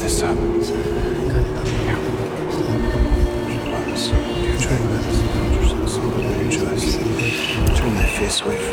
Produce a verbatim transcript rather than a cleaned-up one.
this up. Yeah. Relax. You try this. Your choice. Turn my face away from